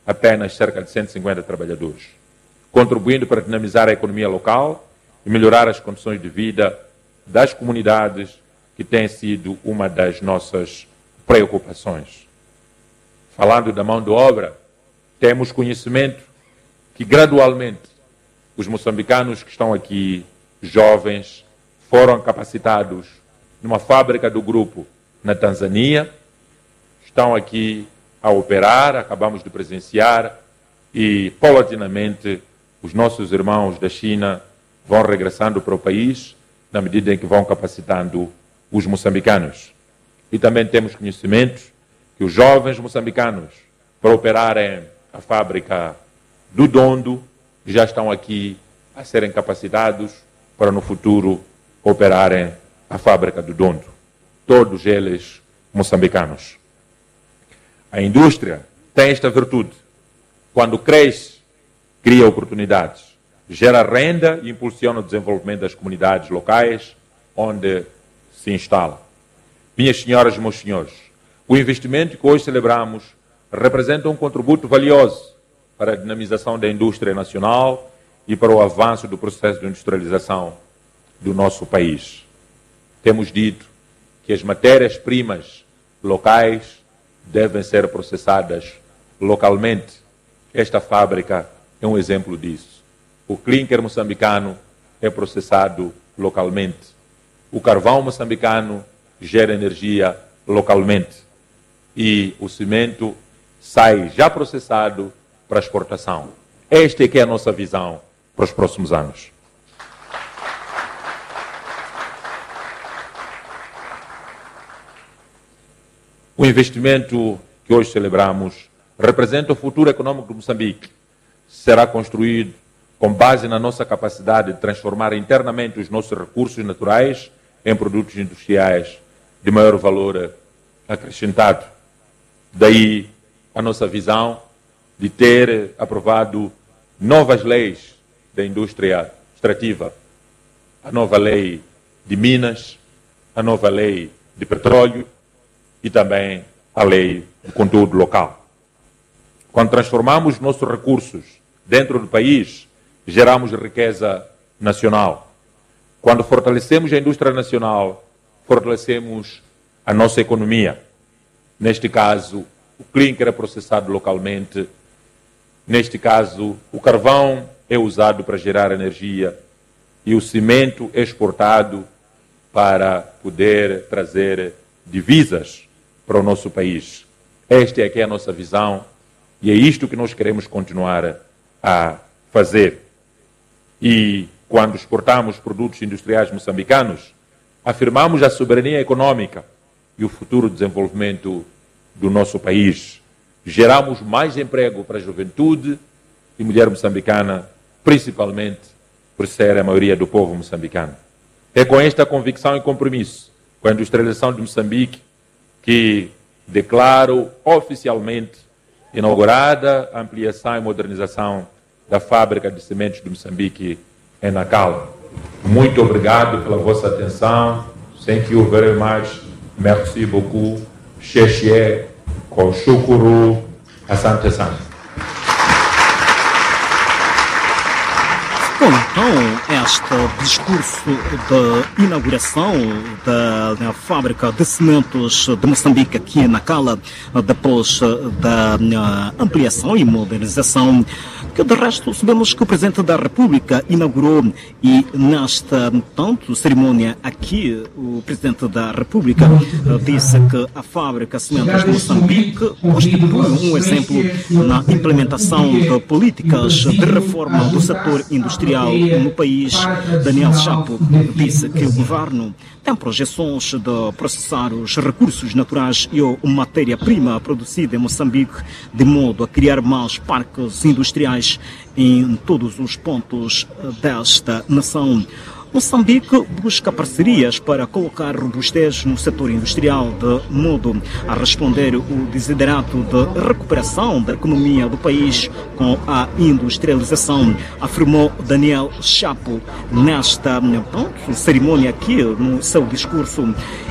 apenas cerca de 150 trabalhadores, contribuindo para dinamizar a economia local e melhorar as condições de vida das comunidades, que tem sido uma das nossas preocupações. Falando da mão de obra, temos conhecimento que gradualmente os moçambicanos que estão aqui, jovens, foram capacitados numa fábrica do grupo na Tanzânia, estão aqui a operar, acabamos de presenciar, e paulatinamente os nossos irmãos da China vão regressando para o país na medida em que vão capacitando os moçambicanos. E também temos conhecimento que os jovens moçambicanos, para operarem a fábrica do Dondo, já estão aqui a serem capacitados para no futuro operarem a fábrica do Dondo. Todos eles moçambicanos. A indústria tem esta virtude. Quando cresce, cria oportunidades, gera renda e impulsiona o desenvolvimento das comunidades locais onde se instala. Minhas senhoras e meus senhores, o investimento que hoje celebramos representa um contributo valioso para a dinamização da indústria nacional e para o avanço do processo de industrialização do nosso país. Temos dito que as matérias-primas locais devem ser processadas localmente. Esta fábrica é um exemplo disso. O clinker moçambicano é processado localmente. O carvão moçambicano gera energia localmente. E o cimento sai já processado para exportação. Esta é que é a nossa visão para os próximos anos. O investimento que hoje celebramos representa o futuro econômico de Moçambique. Será construído com base na nossa capacidade de transformar internamente os nossos recursos naturais em produtos industriais de maior valor acrescentado. Daí a nossa visão de ter aprovado novas leis da indústria extrativa, a nova lei de minas, a nova lei de petróleo e também a lei do conteúdo local. Quando transformamos nossos recursos dentro do país, geramos riqueza nacional. Quando fortalecemos a indústria nacional, fortalecemos a nossa economia. Neste caso, o clinker é processado localmente. Neste caso, o carvão é usado para gerar energia e o cimento é exportado para poder trazer divisas para o nosso país. Esta é aqui a nossa visão e é isto que nós queremos continuar a fazer. E quando exportamos produtos industriais moçambicanos, afirmamos a soberania econômica e o futuro desenvolvimento do nosso país. Geramos mais emprego para a juventude e mulher moçambicana, principalmente por ser a maioria do povo moçambicano. É com esta convicção e compromisso com a industrialização de Moçambique que declaro oficialmente inaugurada a ampliação e modernização da fábrica de sementes de Moçambique em Nacala. Muito obrigado pela vossa atenção. Thank you very much. Merci beaucoup. Xexie, Koshukuru, Asante San. Bom, então, este discurso de inauguração da fábrica de cimentos de Moçambique aqui na Cala, depois da ampliação e modernização, que de resto sabemos que o Presidente da República inaugurou, e nesta cerimônia aqui o Presidente da República disse que a fábrica de cimentos de Moçambique constitui um exemplo na implementação de políticas de reforma do setor industrial no país. Daniel Chapo disse que o governo tem projeções de processar os recursos naturais e a matéria-prima produzida em Moçambique, de modo a criar mais parques industriais em todos os pontos desta nação. Moçambique busca parcerias para colocar robustez no setor industrial, de modo a responder o desiderato de recuperação da economia do país com a industrialização, afirmou Daniel Chapo nesta cerimônia aqui no seu discurso.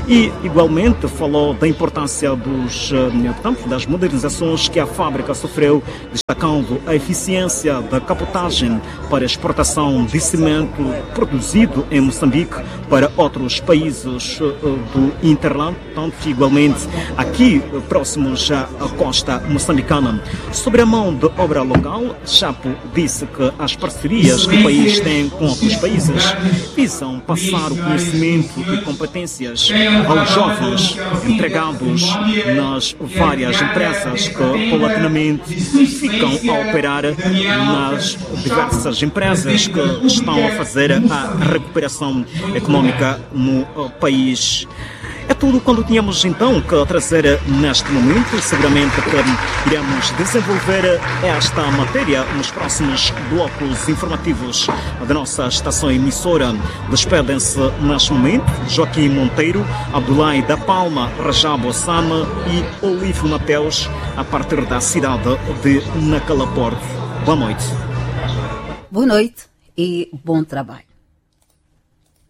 e igualmente falou da importância das modernizações que a fábrica sofreu, destacando a eficiência da cabotagem para exportação de cimento produzido em Moçambique para outros países do Interland, tanto que igualmente aqui próximos à costa moçambicana. Sobre a mão de obra local, Chapo disse que as parcerias que o país tem com outros países visam passar o conhecimento e competências aos jovens empregados nas várias empresas que paulatinamente ficam a operar nas diversas empresas que estão a fazer a recuperação econômica no país. É tudo quando tínhamos então que trazer neste momento. Seguramente que iremos desenvolver esta matéria nos próximos blocos informativos da nossa estação emissora. Despedem-se neste momento Joaquim Monteiro, Abdulai da Palma, Rajab Osama e Olívio Mateus, a partir da cidade de Nacalaporte. Boa noite. Boa noite e bom trabalho.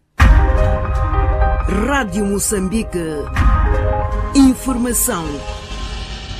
Rádio Moçambique. Informação